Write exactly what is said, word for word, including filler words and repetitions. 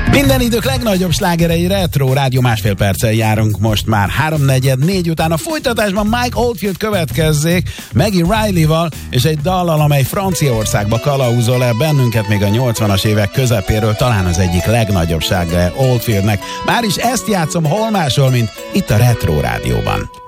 Minden idők legnagyobb slágerei retro rádió, másfél perccel járunk most már háromnegyed négy után. A folytatásban Mike Oldfield következzék Maggie Riley-val és egy dallal, amely Franciaországba kalauzol el bennünket még a nyolcvanas évek közepéről, talán az egyik legnagyobb sláger Oldfieldnek. Már is ezt játszom hol máshol, mint itt a Retro Rádióban.